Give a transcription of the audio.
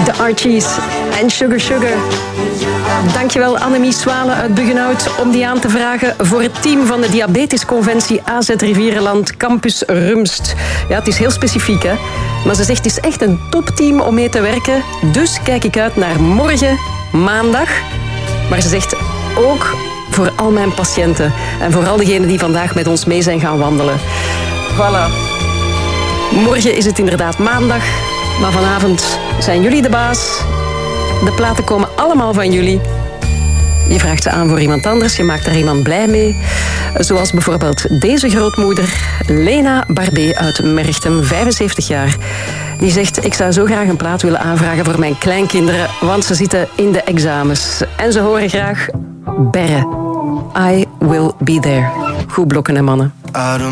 De Archies en Sugar Sugar. Dankjewel Annemie Swalen uit Buggenhout om die aan te vragen voor het team van de Diabetesconventie AZ Rivierenland Campus Rumst. Ja, het is heel specifiek, hè. Maar ze zegt het is echt een topteam om mee te werken. Dus kijk ik uit naar morgen, maandag. Maar ze zegt ook voor al mijn patiënten en voor al diegenen die vandaag met ons mee zijn gaan wandelen. Voilà. Morgen is het inderdaad maandag, maar vanavond zijn jullie de baas. De platen komen allemaal van jullie. Je vraagt ze aan voor iemand anders, je maakt daar iemand blij mee. Zoals bijvoorbeeld deze grootmoeder, Lena Barbé uit Merchtem, 75 jaar. Die zegt, ik zou zo graag een plaat willen aanvragen voor mijn kleinkinderen, want ze zitten in de examens. En ze horen graag Berre. I will be there. Goed blokken, hè, mannen. I don't